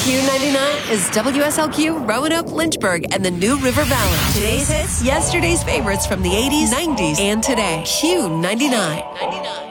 Q99 is WSLQ, Roanoke, Lynchburg, and the New River Valley. Today's hits, yesterday's favorites from the 80s, 90s, and today. Q99.